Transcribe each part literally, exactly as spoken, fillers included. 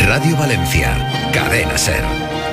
Radio Valencia, Cadena SER.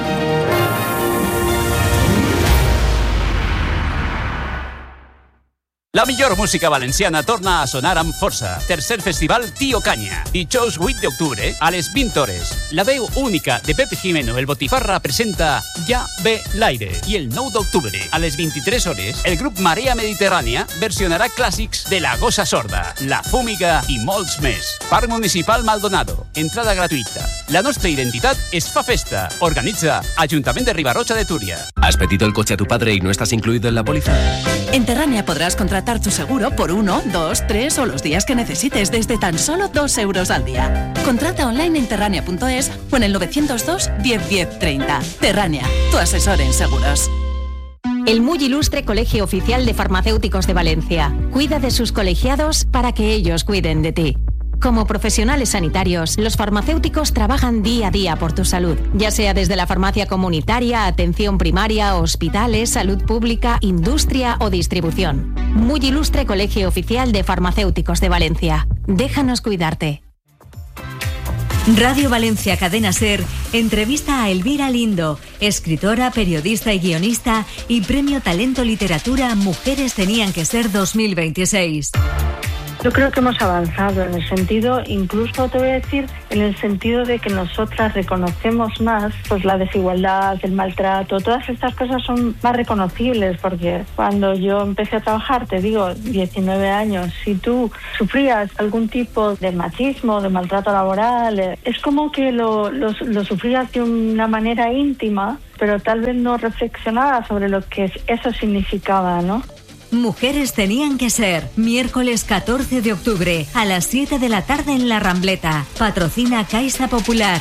La millor música valenciana torna a sonar amb força. Tercer festival Tío Canya. Dijous vuit d'octubre, a les vint hores. La veu única de Pepe Jimeno, el Botifarra, presenta Ja ve l'aire. I el nou d'octubre, a les vint-i-tres hores, el grup Marea Mediterrània versionarà clàssics de La Gossa Sorda, La Fúmiga i molts més. Parc Municipal Maldonado. Entrada gratuïta. La nostra identitat es fa festa. Organitza Ajuntament de Ribarroja de Túria. ¿Has pedido el coche a tu padre y no estás incluido en la póliza? En Terrania podrás contratar tu seguro por uno, dos, tres o los días que necesites desde tan solo dos euros al día. Contrata online en terrania punto es o en el novecientos dos, diez, diez, treinta. Terrania, tu asesor en seguros. El muy ilustre Colegio Oficial de Farmacéuticos de Valencia. Cuida de sus colegiados para que ellos cuiden de ti. Como profesionales sanitarios, los farmacéuticos trabajan día a día por tu salud, ya sea desde la farmacia comunitaria, atención primaria, hospitales, salud pública, industria o distribución. Muy ilustre Colegio Oficial de Farmacéuticos de Valencia. Déjanos cuidarte. Radio Valencia Cadena SER entrevista a Elvira Lindo, escritora, periodista y guionista y Premio Talento Literatura Mujeres Tenían que Ser dos mil veintiséis. Yo creo que hemos avanzado en el sentido, incluso te voy a decir, en el sentido de que nosotras reconocemos más pues la desigualdad, el maltrato, todas estas cosas son más reconocibles, porque cuando yo empecé a trabajar, te digo, diecinueve años, si tú sufrías algún tipo de machismo, de maltrato laboral, es como que lo, lo, lo sufrías de una manera íntima, pero tal vez no reflexionabas sobre lo que eso significaba, ¿no? Mujeres Tenían que Ser, miércoles catorce de octubre, a las siete de la tarde en La Rambleta. Patrocina Caixa Popular.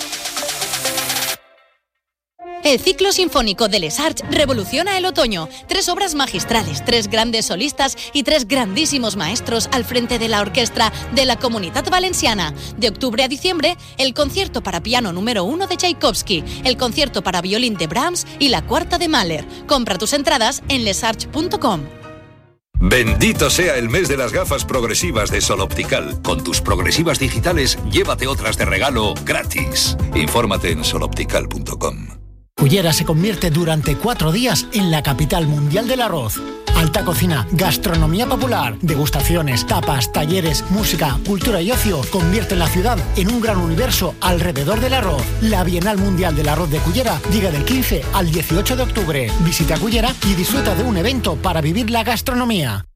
El ciclo sinfónico de Les Arts revoluciona el otoño. Tres obras magistrales, tres grandes solistas y tres grandísimos maestros al frente de la orquesta de la Comunitat Valenciana. De octubre a diciembre, el concierto para piano número uno de Tchaikovsky, el concierto para violín de Brahms y la cuarta de Mahler. Compra tus entradas en lesarts punto com. Bendito sea el mes de las gafas progresivas de Sol Optical. Con tus progresivas digitales, llévate otras de regalo gratis. Infórmate en sol optical punto com. Cullera se convierte durante cuatro días en la capital mundial del arroz. Alta cocina, gastronomía popular, degustaciones, tapas, talleres, música, cultura y ocio convierten la ciudad en un gran universo alrededor del arroz. La Bienal Mundial del Arroz de Cullera llega del quince al dieciocho de octubre. Visita Cullera y disfruta de un evento para vivir la gastronomía.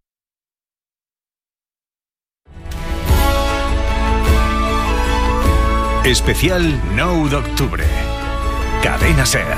Especial nou d'octubre. Cadena SER.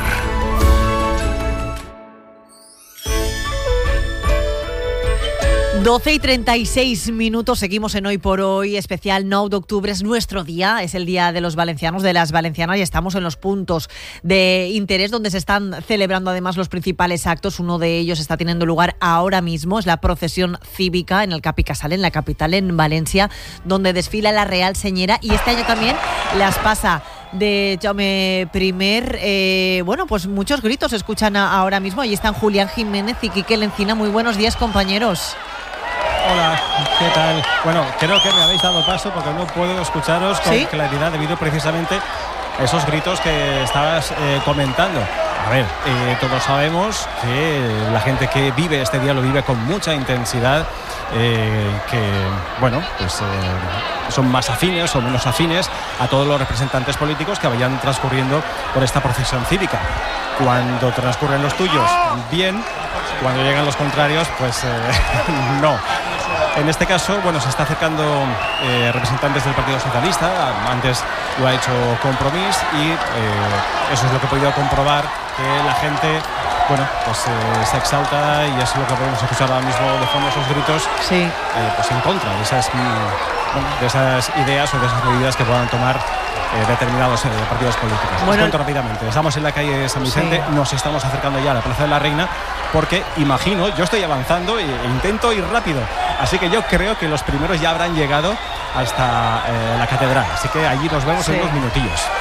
doce y treinta y seis minutos, seguimos en Hoy por Hoy, especial nou de octubre, es nuestro día, es el día de los valencianos, de las valencianas, y estamos en los puntos de interés donde se están celebrando además los principales actos. Uno de ellos está teniendo lugar ahora mismo, es la procesión cívica en el Capi Casal, en la capital, en Valencia, donde desfila la Real Señera, y este año también las pasa de Jaume primer. Eh, bueno, pues muchos gritos se escuchan a, ahora mismo. Allí están Julián Jiménez y Quique Lencina. Muy buenos días, compañeros. Hola, ¿qué tal? Bueno, creo que me habéis dado paso porque no puedo escucharos con ¿Sí? claridad debido precisamente a esos gritos que estabas eh, comentando. A ver, eh, todos sabemos que la gente que vive este día lo vive con mucha intensidad, eh, que, bueno, pues eh, son más afines o menos afines a todos los representantes políticos que vayan transcurriendo por esta procesión cívica. Cuando transcurren los tuyos, bien. Cuando llegan los contrarios, pues eh, no. En este caso, bueno, se está acercando eh, representantes del Partido Socialista. Antes lo ha hecho Compromís y eh, eso es lo que he podido comprobar, que la gente, bueno, pues eh, se exalta, y es lo que podemos escuchar ahora mismo de fondo, esos gritos, sí. eh, pues en contra de esas, bueno, de esas ideas o de esas medidas que puedan tomar Eh, determinados eh, partidos políticos. Bueno, os cuento rápidamente. Estamos en la calle de San Vicente, sí. Nos estamos acercando ya a la Plaza de la Reina, porque imagino, yo estoy avanzando e intento ir rápido, así que yo creo que los primeros ya habrán llegado hasta eh, la catedral, así que allí nos vemos sí. en unos minutillos.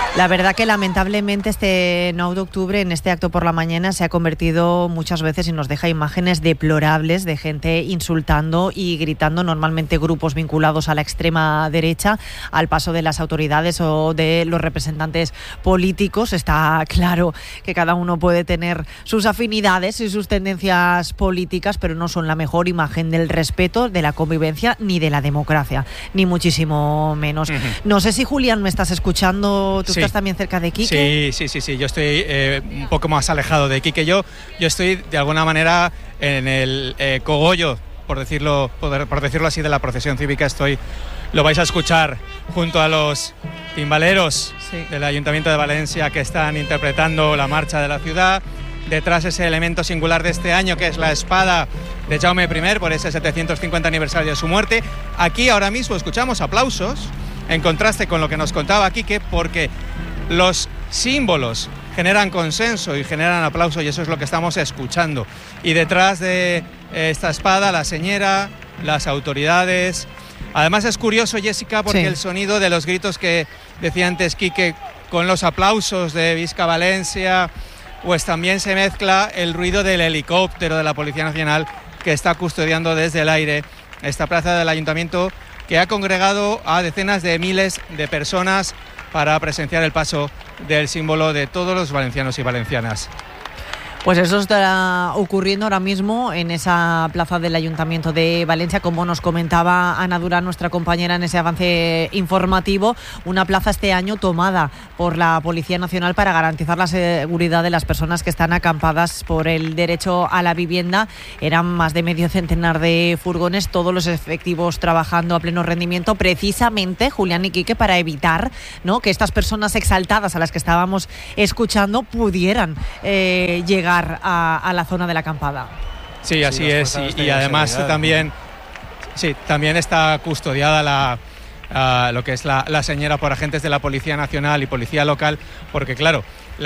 La verdad que lamentablemente este nueve de octubre, en este acto por la mañana, se ha convertido muchas veces y nos deja imágenes deplorables de gente insultando y gritando, normalmente grupos vinculados a la extrema derecha, al paso de las autoridades o de los representantes políticos. Está claro que cada uno puede tener sus afinidades y sus tendencias políticas, pero no son la mejor imagen del respeto, de la convivencia ni de la democracia, ni muchísimo menos. Uh-huh. No sé si, Julián, me estás escuchando. ¿Tú sí. estás también cerca de Quique? Sí, sí, sí, sí. Yo estoy eh, un poco más alejado de Quique. Yo, yo estoy de alguna manera en el eh, cogollo, por decirlo, por, por decirlo así, de la procesión cívica. Estoy, lo vais a escuchar junto a los timbaleros sí. del Ayuntamiento de Valencia que están interpretando la marcha de la ciudad. Detrás ese elemento singular de este año, que es la espada de Jaume primero por ese setecientos cincuenta aniversario de su muerte. Aquí ahora mismo escuchamos aplausos, en contraste con lo que nos contaba Quique, porque los símbolos generan consenso y generan aplauso, y eso es lo que estamos escuchando. Y detrás de esta espada, la señera, las autoridades. Además es curioso, Jessica, porque sí. el sonido de los gritos que decía antes Quique con los aplausos de Visca Valencia, pues también se mezcla el ruido del helicóptero de la Policía Nacional que está custodiando desde el aire esta plaza del Ayuntamiento, que ha congregado a decenas de miles de personas para presenciar el paso del símbolo de todos los valencianos y valencianas. Pues eso está ocurriendo ahora mismo en esa plaza del Ayuntamiento de Valencia, como nos comentaba Ana Durán, nuestra compañera, en ese avance informativo. Una plaza este año tomada por la Policía Nacional para garantizar la seguridad de las personas que están acampadas por el derecho a la vivienda. Eran más de medio centenar de furgones, todos los efectivos trabajando a pleno rendimiento, precisamente, Julián y Quique, para evitar, ¿no?, que estas personas exaltadas a las que estábamos escuchando pudieran eh, llegar A, a la zona de la acampada. Sí, así sí, es, y, y además también, sí, también está custodiada la, uh, lo que es la, la señera por agentes de la Policía Nacional y Policía Local, porque claro,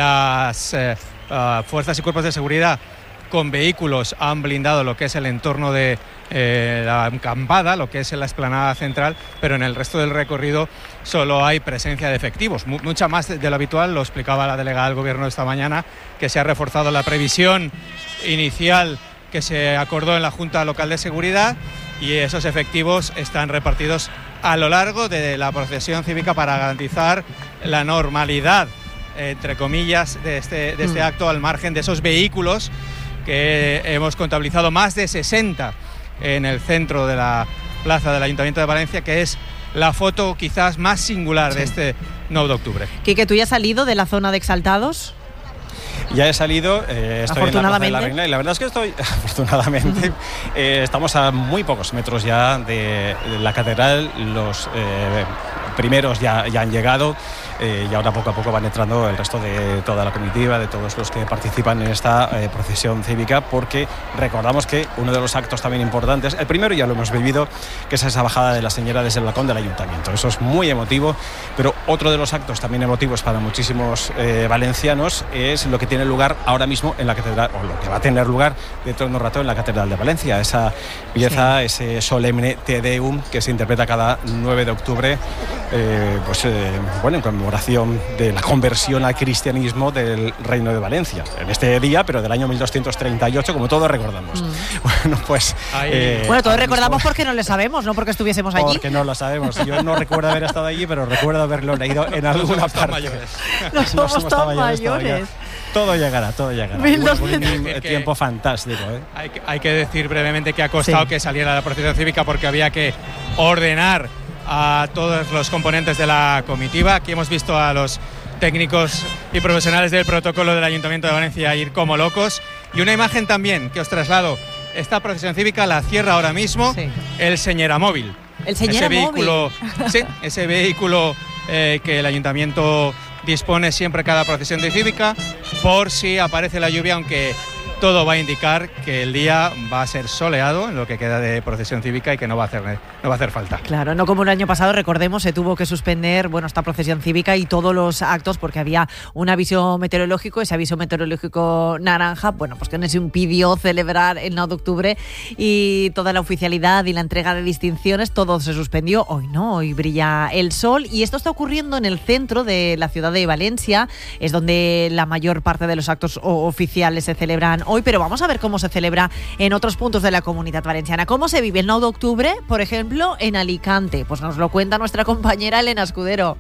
las eh, uh, fuerzas y cuerpos de seguridad con vehículos han blindado lo que es el entorno de eh, la acampada, lo que es la explanada central, pero en el resto del recorrido solo hay presencia de efectivos, M- mucha más de lo habitual. Lo explicaba la delegada del Gobierno esta mañana, que se ha reforzado la previsión inicial que se acordó en la Junta Local de Seguridad, y esos efectivos están repartidos a lo largo de la procesión cívica para garantizar la normalidad, entre comillas, de este, de este mm. acto, al margen de esos vehículos que hemos contabilizado, más de sesenta en el centro de la plaza del Ayuntamiento de Valencia, que es la foto quizás más singular sí. de este nueve de octubre. Quique, ¿tú ya has salido de la zona de exaltados? Ya he salido, eh, estoy en la Plaza de la Reina, y la verdad es que estoy, afortunadamente, eh, estamos a muy pocos metros ya de, de la catedral. Los eh, primeros ya, ya han llegado, eh, y ahora poco a poco van entrando el resto de toda la comitiva, de todos los que participan en esta eh, procesión cívica, porque recordamos que uno de los actos también importantes, el primero ya lo hemos vivido, que es esa bajada de la señora desde el balcón del Ayuntamiento. Eso es muy emotivo, pero otro de los actos también emotivos para muchísimos eh, valencianos es lo que tiene lugar ahora mismo en la catedral, o lo que va a tener lugar dentro de un rato en la Catedral de Valencia. Esa pieza, sí. ese solemne Te Deum que se interpreta cada nueve de octubre, eh, pues eh, bueno, en conmemoración de la conversión al cristianismo del Reino de Valencia, en este día, pero del año mil doscientos treinta y ocho, como todos recordamos. Mm. Bueno, pues... Eh, bueno, todos recordamos mismo, porque no lo sabemos, no porque estuviésemos allí. Porque no lo sabemos. Yo no recuerdo haber estado allí, pero recuerdo haberlo leído en alguna parte. Mayores. No somos, no somos tan mayores. mayores. Todo llegará, todo llegará. Bueno, un que, tiempo fantástico. ¿eh? Hay, que, hay que decir brevemente que ha costado sí. que saliera la procesión cívica, porque había que ordenar a todos los componentes de la comitiva. Aquí hemos visto a los técnicos y profesionales del protocolo del Ayuntamiento de Valencia ir como locos. Y una imagen también que os traslado. Esta procesión cívica la cierra ahora mismo sí. el Señeramóvil. El Señeramóvil. Ese vehículo, sí, ese vehículo eh, que el Ayuntamiento dispone siempre cada procesión de cívica, por si aparece la lluvia, aunque todo va a indicar que el día va a ser soleado en lo que queda de procesión cívica y que no va a hacer, no va a hacer falta. Claro, no como el año pasado, recordemos, se tuvo que suspender, bueno, esta procesión cívica y todos los actos porque había un aviso meteorológico, ese aviso meteorológico naranja, bueno, pues que nos impidió celebrar el nueve de octubre y toda la oficialidad y la entrega de distinciones, todo se suspendió. Hoy no, hoy brilla el sol y esto está ocurriendo en el centro de la ciudad de Valencia, es donde la mayor parte de los actos oficiales se celebran hoy, pero vamos a ver cómo se celebra en otros puntos de la Comunidad Valenciana. ¿Cómo se vive el nueve de octubre, por ejemplo, en Alicante? Pues nos lo cuenta nuestra compañera Elena Escudero.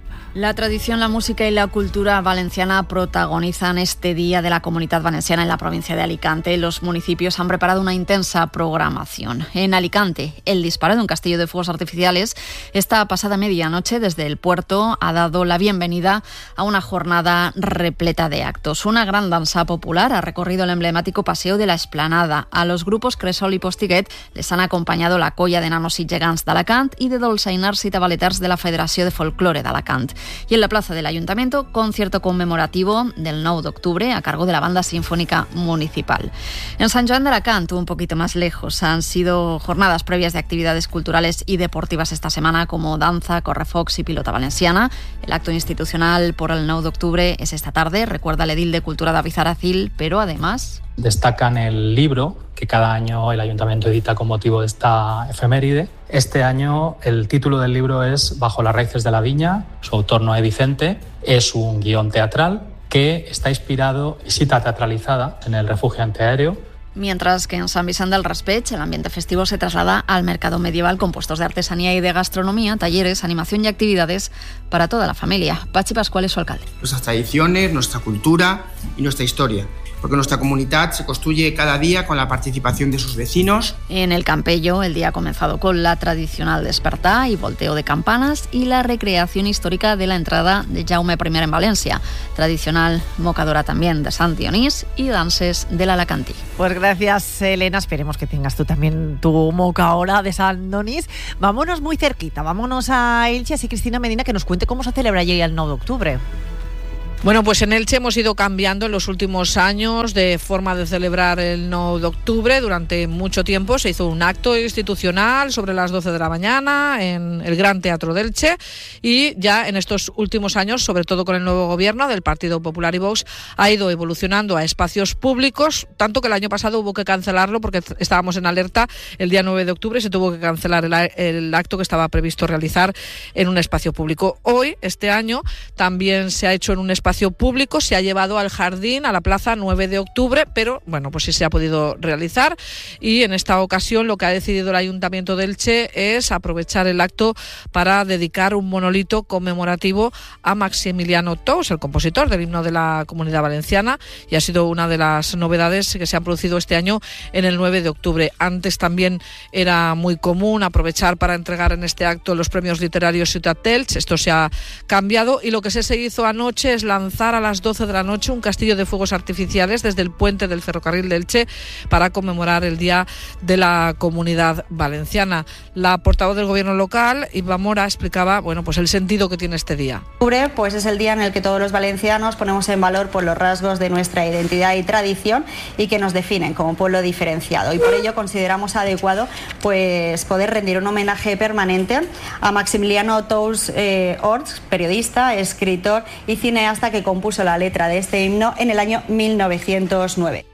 La tradición, la música y la cultura valenciana protagonizan este Día de la Comunidad Valenciana en la provincia de Alicante. Los municipios han preparado una intensa programación. En Alicante, el disparo de un castillo de fuegos artificiales esta pasada medianoche desde el puerto ha dado la bienvenida a una jornada repleta de actos. Una gran danza popular ha recorrido el emblemático paseo de la Esplanada. A los grupos Cresol y Postiguet les han acompañado la Colla de Nanos i Gegants d'Alacant y de Dolçainars i Tabaleters de la Federació de Folklore d'Alacant. Y en la plaza del Ayuntamiento, concierto conmemorativo del nueve de octubre a cargo de la Banda Sinfónica Municipal. En San Joan de Alacant, un poquito más lejos, han sido jornadas previas de actividades culturales y deportivas esta semana como danza, correfocs y pilota valenciana. El acto institucional por el nueve de octubre es esta tarde, recuerda el edil de Cultura David Aracil, pero además destacan el libro que cada año el Ayuntamiento edita con motivo de esta efeméride. Este año el título del libro es Bajo las raíces de la viña, su autor Noé Vicente. Es un guión teatral que está inspirado y cita teatralizada en el refugio antiaéreo. Mientras que en San Vicente del Raspeig el ambiente festivo se traslada al mercado medieval con puestos de artesanía y de gastronomía, talleres, animación y actividades para toda la familia. Pachi Pascual es su alcalde. Nuestras tradiciones, nuestra cultura y nuestra historia, porque nuestra comunidad se construye cada día con la participación de sus vecinos. En el Campello, el día ha comenzado con la tradicional despertar y volteo de campanas y la recreación histórica de la entrada de Jaume primero en Valencia, tradicional mocadora también de Sant Dionís y danses del Alacantí. Pues gracias, Elena, esperemos que tengas tú también tu mocadora de Sant Dionís. Vámonos muy cerquita, vámonos a Elche, así Cristina Medina, que nos cuente cómo se celebra allí el nueve de octubre. Bueno, pues en Elche hemos ido cambiando en los últimos años de forma de celebrar el nueve de octubre. Durante mucho tiempo se hizo un acto institucional sobre las doce de la mañana en el Gran Teatro de Elche y ya en estos últimos años, sobre todo con el nuevo gobierno del Partido Popular y Vox, ha ido evolucionando a espacios públicos, tanto que el año pasado hubo que cancelarlo porque estábamos en alerta el día nueve de octubre y se tuvo que cancelar el, el acto que estaba previsto realizar en un espacio público. Hoy, este año, también se ha hecho en un espacio público, se ha llevado al jardín, a la plaza nueve de octubre, pero bueno, pues sí se ha podido realizar y en esta ocasión lo que ha decidido el Ayuntamiento de Elche es aprovechar el acto para dedicar un monolito conmemorativo a Maximiliano Tous, el compositor del himno de la Comunidad Valenciana, y ha sido una de las novedades que se han producido este año en el nueve de octubre. Antes también era muy común aprovechar para entregar en este acto los premios literarios Ciutat d'Elx. Esto se ha cambiado y lo que se hizo anoche es la lanzar a las doce de la noche un castillo de fuegos artificiales desde el puente del ferrocarril de Elche para conmemorar el Día de la Comunidad Valenciana. La portavoz del gobierno local, Iva Mora, explicaba bueno, pues el sentido que tiene este día. Octubre, pues es el día en el que todos los valencianos ponemos en valor por los rasgos de nuestra identidad y tradición y que nos definen como pueblo diferenciado, y por ello consideramos adecuado pues poder rendir un homenaje permanente a Maximiliano Tous eh, Orts, periodista, escritor y cineasta que compuso la letra de este himno en el año mil novecientos nueve.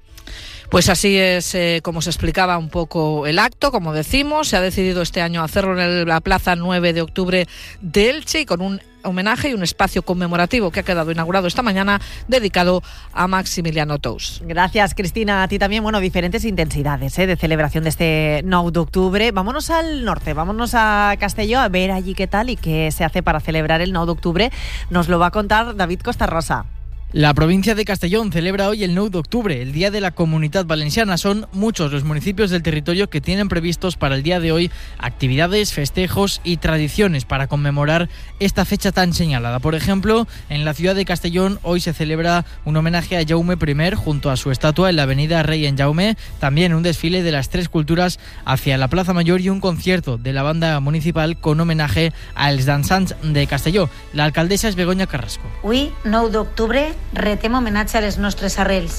Pues así es eh, como se explicaba un poco el acto, como decimos, se ha decidido este año hacerlo en el, la plaza nueve de octubre de Elche y con un homenaje y un espacio conmemorativo que ha quedado inaugurado esta mañana dedicado a Maximiliano Tous. Gracias, Cristina. A ti también, bueno, diferentes intensidades ¿eh? de celebración de este nueve de octubre. Vámonos al norte, vámonos a Castelló a ver allí qué tal y qué se hace para celebrar el nueve de octubre. Nos lo va a contar David Costarrosa. La provincia de Castellón celebra hoy el nueve de octubre, el Día de la Comunidad Valenciana. Son muchos los municipios del territorio que tienen previstos para el día de hoy actividades, festejos y tradiciones para conmemorar esta fecha tan señalada. Por ejemplo, en la ciudad de Castellón hoy se celebra un homenaje a Jaume primero junto a su estatua en la avenida Rey en Jaume, también un desfile de las tres culturas hacia la Plaza Mayor y un concierto de la banda municipal con homenaje a Els Dansants de Castelló. La alcaldesa es Begoña Carrasco. Avui, nou d'octubre, retem homenatge a les nostres arrels.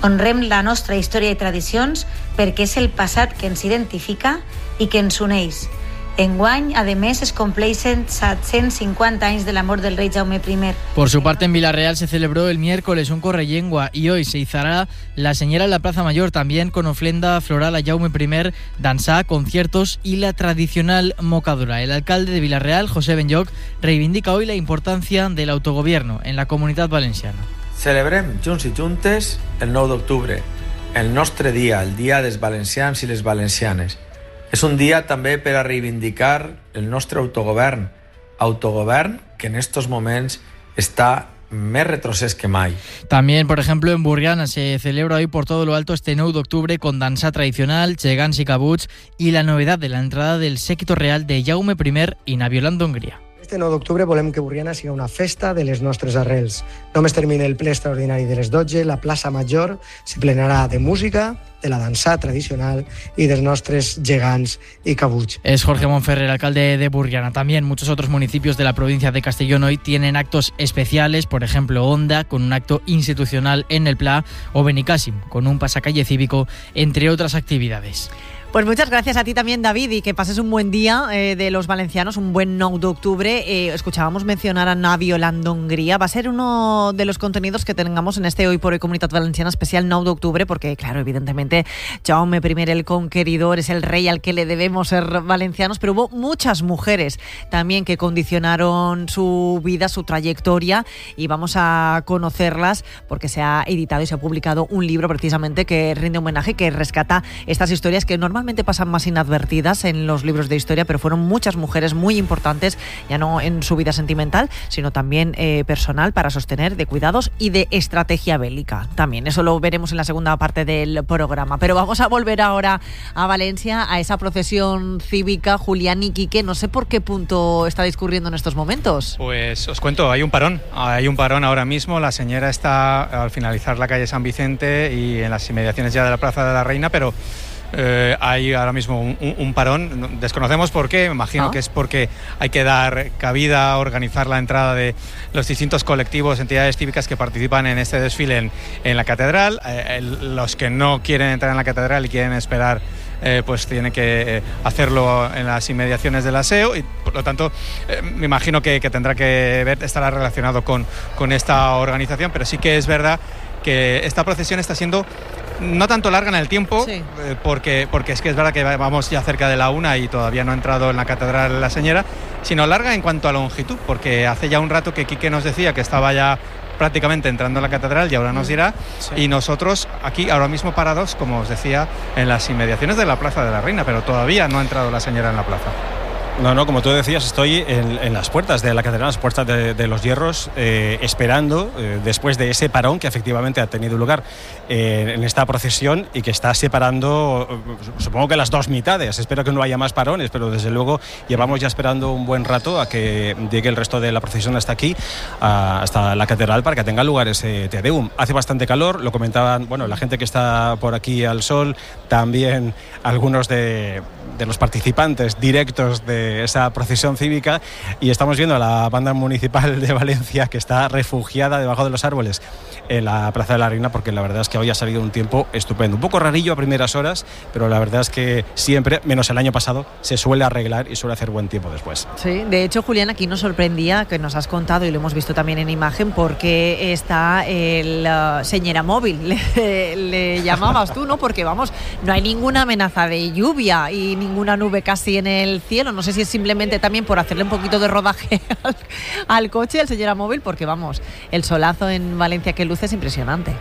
Honrem la nostra història i tradicions perquè és el passat que ens identifica i que ens uneix. Enguany, a més, es compleixen setecientos cincuenta años de la mort del rey Jaume I. Por su parte, en Villarreal se celebró el miércoles un correllengua y hoy se izará la señera en la Plaza Mayor, también con ofrenda floral a Jaume I, danza, conciertos y la tradicional mocadura. El alcalde de Villarreal, José Benlloch, reivindica hoy la importancia del autogobierno en la Comunitat Valenciana. Celebrem junts i juntes el nou d'octubre, el nostre dia, el dia dels valencians i les valencianes. És un dia també per a reivindicar el nostre autogovern, autogovern que en estos moments està més retrocés que mai. También, por ejemplo, en Burriana se celebra hoy por todo lo alto este nou d'octubre con danza tradicional, gegants y cabuts y la novedad de la entrada del séquito real de Jaume I i Naviolando Hongria. Este nou d'octubre volem que Burriana sigui una festa de les nostres arrels. Només termina el ple extraordinari de les dotze, la plaça Major se plenarà de música, de la dansa tradicional y de nuestros gegants y cabuts. Es Jorge Monferrer, alcalde de Burriana. También muchos otros municipios de la provincia de Castellón hoy tienen actos especiales, por ejemplo Onda con un acto institucional en el Pla o Benicàssim con un pasacalle cívico, entre otras actividades. Pues muchas gracias a ti también, David, y que pases un buen día eh, de los valencianos, un buen nou d'octubre. Eh, escuchábamos mencionar a Naviolando Hongria. Va a ser uno de los contenidos que tengamos en este Hoy por Hoy Comunitat Valenciana especial nou d'octubre, porque, claro, evidentemente, Jaume I el Conqueridor es el rey al que le debemos ser valencianos, pero hubo muchas mujeres también que condicionaron su vida, su trayectoria, y vamos a conocerlas porque se ha editado y se ha publicado un libro precisamente que rinde homenaje, que rescata estas historias que normalmente pasan más inadvertidas en los libros de historia, pero fueron muchas mujeres muy importantes, ya no en su vida sentimental, sino también eh, personal, para sostener de cuidados y de estrategia bélica. También eso lo veremos en la segunda parte del programa. Pero vamos a volver ahora a Valencia, a esa procesión cívica. Julián y Quique, no sé por qué punto está discurriendo en estos momentos. Pues os cuento, hay un parón, hay un parón ahora mismo. La señora está al finalizar la calle San Vicente y en las inmediaciones ya de la Plaza de la Reina, pero Eh, hay ahora mismo un, un, un parón. Desconocemos por qué, me imagino ¿Ah? que es porque hay que dar cabida, organizar la entrada de los distintos colectivos, entidades cívicas que participan en este desfile en, en la catedral. Eh, el, los que no quieren entrar en la catedral y quieren esperar, eh, pues tienen que eh, hacerlo en las inmediaciones del aseo, y por lo tanto eh, me imagino que, que tendrá que ver, estará relacionado con, con esta organización, pero sí que es verdad que esta procesión está siendo no tanto larga en el tiempo, sí. eh, porque, porque es que es verdad que vamos ya cerca de la una y todavía no ha entrado en la catedral la señora, sino larga en cuanto a longitud, porque hace ya un rato que Quique nos decía que estaba ya prácticamente entrando en la catedral y ahora nos dirá, sí. y nosotros aquí ahora mismo parados, como os decía, en las inmediaciones de la Plaza de la Reina, pero todavía no ha entrado la señora en la plaza. No, no, como tú decías, estoy en, en las puertas de la catedral, las puertas de, de los Hierros, eh, esperando, eh, después de ese parón que efectivamente ha tenido lugar eh, en esta procesión y que está separando, supongo que las dos mitades. Espero que no haya más parones, pero desde luego llevamos ya esperando un buen rato a que llegue el resto de la procesión hasta aquí, a, hasta la catedral, para que tenga lugar ese Te Deum. Hace bastante calor, lo comentaban, bueno, la gente que está por aquí al sol, también algunos de, de los participantes directos de esa procesión cívica, y estamos viendo a la banda municipal de Valencia que está refugiada debajo de los árboles en la Plaza de la Reina, porque la verdad es que hoy ha salido un tiempo estupendo, un poco rarillo a primeras horas, pero la verdad es que siempre, menos el año pasado, se suele arreglar y suele hacer buen tiempo después. Sí, de hecho, Julián, aquí nos sorprendía, que nos has contado y lo hemos visto también en imagen, porque está el uh, señora móvil, le, le llamabas tú, ¿no? Porque vamos, no hay ninguna amenaza de lluvia y ninguna nube casi en el cielo. No sé si es simplemente también por hacerle un poquito de rodaje al, al coche, al señora móvil, porque vamos, el solazo en Valencia que luce es impresionante.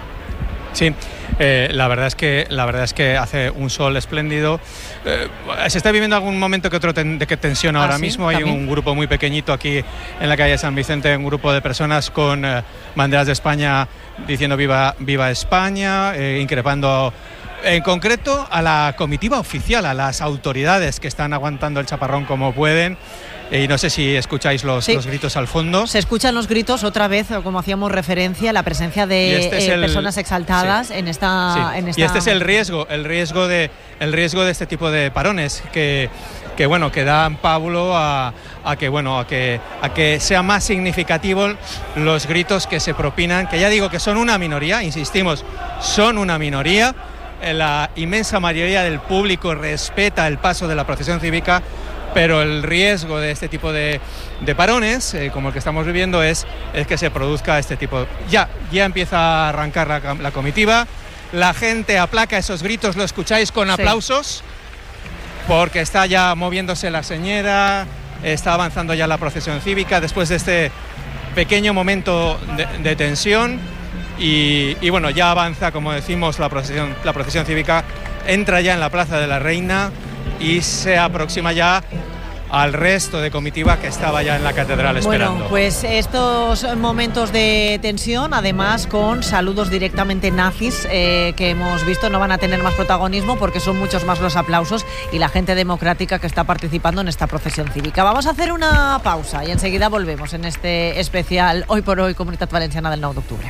Sí, eh, la verdad es que la verdad es que hace un sol espléndido. Eh, se está viviendo algún momento que otro ten, de que tensión ahora ¿Ah, sí? mismo. Hay ¿También? un grupo muy pequeñito aquí en la calle San Vicente, un grupo de personas con eh, banderas de España diciendo viva viva España, eh, increpando En concreto a la comitiva oficial, a las autoridades que están aguantando el chaparrón como pueden. Y no sé si escucháis los, sí. los gritos al fondo. Se escuchan los gritos otra vez, como hacíamos referencia, la presencia de este eh, el, personas exaltadas sí. en, esta, sí. en esta... Y este es el riesgo, el riesgo de, el riesgo de este tipo de parones, que, que bueno, que dan pábulo a, a que bueno, a que, a que sea más significativo los gritos que se propinan, que ya digo que son una minoría, insistimos, son una minoría. La inmensa mayoría del público respeta el paso de la procesión cívica, pero el riesgo de este tipo de, de parones, eh, como el que estamos viviendo, es, es que se produzca este tipo. Ya, ya empieza a arrancar la, la comitiva, la gente aplaca esos gritos, lo escucháis con aplausos, sí. porque está ya moviéndose la señera, está avanzando ya la procesión cívica después de este pequeño momento de, de tensión y, y bueno, ya avanza, como decimos, la procesión, la procesión cívica, entra ya en la Plaza de la Reina y se aproxima ya al resto de comitiva que estaba ya en la catedral esperando. Bueno, pues estos momentos de tensión, además con saludos directamente nazis eh, que hemos visto, no van a tener más protagonismo porque son muchos más los aplausos y la gente democrática que está participando en esta procesión cívica. Vamos a hacer una pausa y enseguida volvemos en este especial Hoy por Hoy Comunitat Valenciana del nueve de octubre.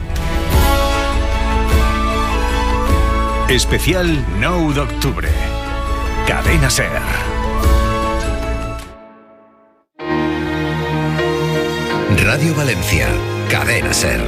Especial nueve de octubre. Cadena SER. Radio Valencia, Cadena SER.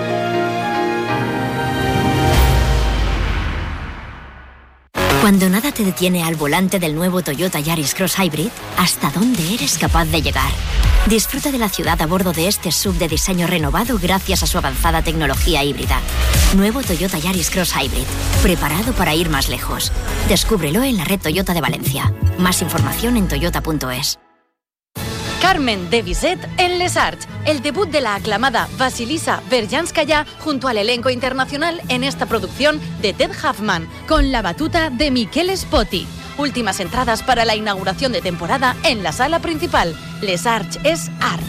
Cuando nada te detiene al volante del nuevo Toyota Yaris Cross Hybrid, ¿hasta dónde eres capaz de llegar? Disfruta de la ciudad a bordo de este S U V de diseño renovado gracias a su avanzada tecnología híbrida. Nuevo Toyota Yaris Cross Hybrid, preparado para ir más lejos. Descúbrelo en la red Toyota de Valencia. Más información en toyota punto es. Carmen de Bizet en Les Arts, el debut de la aclamada Vasilisa Berjanskaya junto al elenco internacional en esta producción de Ted Huffman, con la batuta de Miquel Spoti. Últimas entradas para la inauguración de temporada en la sala principal. Les Arts es art.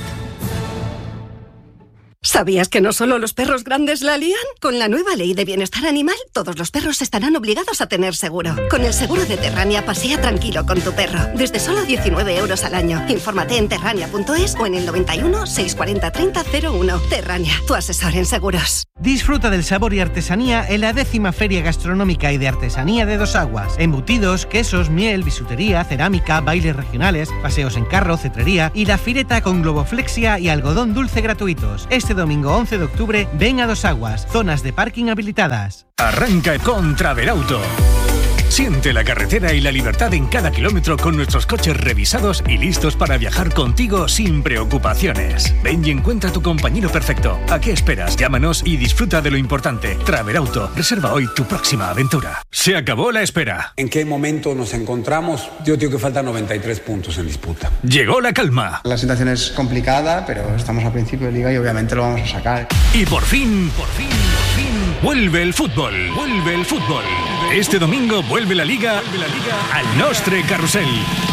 ¿Sabías que no solo los perros grandes la lían? Con la nueva ley de bienestar animal, todos los perros estarán obligados a tener seguro. Con el seguro de Terrania, pasea tranquilo con tu perro. Desde solo diecinueve euros al año. Infórmate en terrania punto es o en el noventa y uno, seiscientos cuarenta, treinta cero uno. Terrania, tu asesor en seguros. Disfruta del sabor y artesanía en la décima Feria Gastronómica y de Artesanía de Dos Aguas. Embutidos, quesos, miel, bisutería, cerámica, bailes regionales, paseos en carro, cetrería y la fireta con globoflexia y algodón dulce gratuitos. Este domingo once de octubre, ven a Dos Aguas, zonas de parking habilitadas. Arranca con Traverauto. Siente la carretera y la libertad en cada kilómetro con nuestros coches revisados y listos para viajar contigo sin preocupaciones. Ven y encuentra tu compañero perfecto. ¿A qué esperas? Llámanos y disfruta de lo importante. Traverauto. Reserva hoy tu próxima aventura. Se acabó la espera. ¿En qué momento nos encontramos? Yo digo que faltan noventa y tres puntos en disputa. Llegó la calma. La situación es complicada, pero estamos a principio de liga y obviamente lo vamos a sacar. Y por fin, por fin, por fin, vuelve el fútbol. Vuelve el fútbol. Este domingo vuelve Vuelve la Liga, vuelve la Liga al Nostre Carrusel.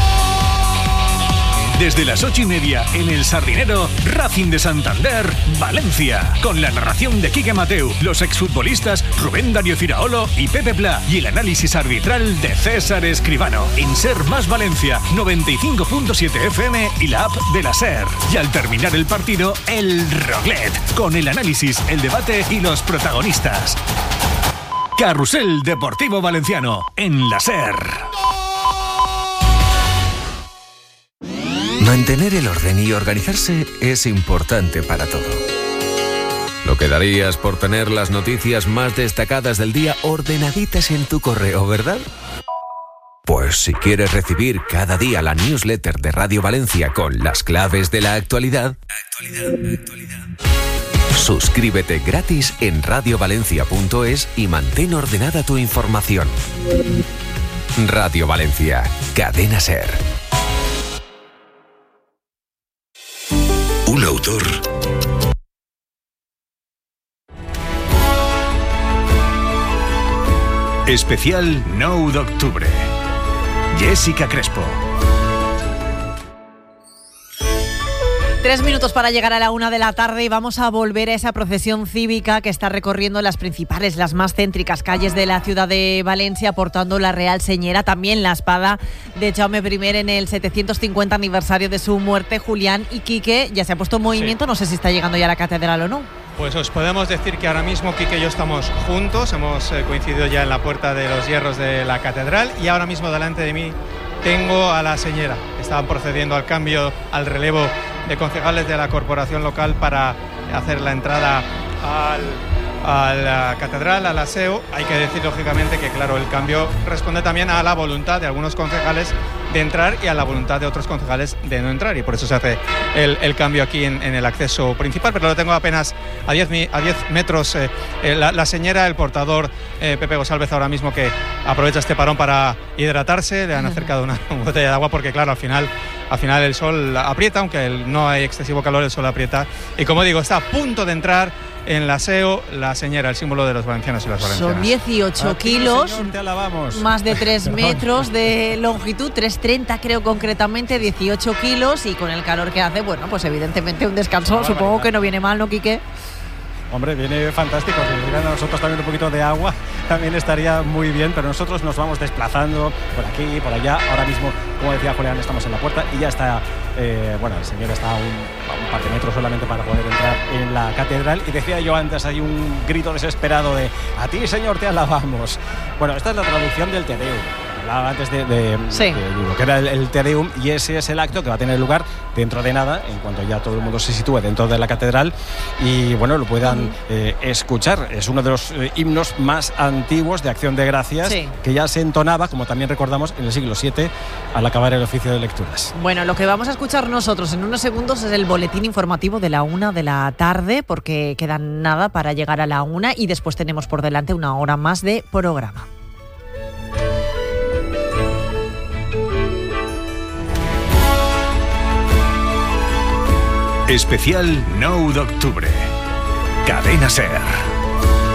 Desde las ocho y media en el Sardinero, Racing de Santander, Valencia. Con la narración de Quique Mateu, los exfutbolistas Rubén Darío Firaolo y Pepe Pla y el análisis arbitral de César Escribano. En Ser Más Valencia, noventa y cinco punto siete F M y la app de la SER. Y al terminar el partido, el Roglet. Con el análisis, el debate y los protagonistas. Carrusel Deportivo Valenciano, en la SER. Mantener el orden y organizarse es importante para todo. Lo que darías por tener las noticias más destacadas del día ordenaditas en tu correo, ¿verdad? Pues si quieres recibir cada día la newsletter de Radio Valencia con las claves de la actualidad, actualidad, actualidad. Suscríbete gratis en radio valencia punto es y mantén ordenada tu información. Radio Valencia, Cadena SER. Un autor. Especial nueve de octubre. Jessica Crespo. Tres minutos para llegar a la una de la tarde y vamos a volver a esa procesión cívica que está recorriendo las principales, las más céntricas calles de la ciudad de Valencia, portando la Real Señera, también la espada de Jaume primero en el setecientos cincuenta aniversario de su muerte. Julián y Quique, ya se ha puesto en movimiento, sí. No sé si está llegando ya a la catedral o no. Pues os podemos decir que ahora mismo Quique y yo estamos juntos, hemos eh, coincidido ya en la Puerta de los Hierros de la catedral y ahora mismo delante de mí tengo a la Señera. Estaban procediendo al cambio, al relevo de concejales de la corporación local para hacer la entrada al, a la catedral, al aseo. Hay que decir lógicamente que claro, el cambio responde también a la voluntad de algunos concejales de entrar y a la voluntad de otros concejales de no entrar, y por eso se hace el, el cambio aquí en, en el acceso principal, pero lo tengo apenas a diez metros eh, eh, la, la señora, el portador eh, Pepe González ahora mismo, que aprovecha este parón para hidratarse. Le han acercado una, una botella de agua porque claro, al final, al final el sol aprieta, aunque el, no hay excesivo calor, el sol aprieta, y como digo, está a punto de entrar en el aseo la señora, el símbolo de los valencianos y las valencianas. Son dieciocho Aquí, kilos, señor, te alabamos. Más de tres metros de longitud, tres treinta creo concretamente, dieciocho kilos, y con el calor que hace, bueno, pues evidentemente un descanso, supongo que no viene mal, ¿no, Quique? Hombre, viene fantástico. Si nos dieran a nosotros también un poquito de agua, también estaría muy bien, pero nosotros nos vamos desplazando por aquí, por allá. Ahora mismo, como decía Julián, estamos en la puerta y ya está, eh, bueno, el señor está a un, a un par de metros solamente para poder entrar en la catedral. Y decía yo antes, hay un grito desesperado de "a ti, Señor, te alabamos". Bueno, esta es la traducción del Te Deum. Hablaba antes de, de, sí. de, de lo que era el, el Te Deum, y ese es el acto que va a tener lugar dentro de nada, en cuanto ya todo el mundo se sitúe dentro de la catedral y bueno, lo puedan eh, escuchar. Es uno de los eh, himnos más antiguos de Acción de Gracias, sí. que ya se entonaba, como también recordamos, en el siglo siete al acabar el oficio de lecturas. Bueno, lo que vamos a escuchar nosotros en unos segundos es el boletín informativo de la una de la tarde, porque queda nada para llegar a la una y después tenemos por delante una hora más de programa. Especial nou d'octubre. Cadena SER.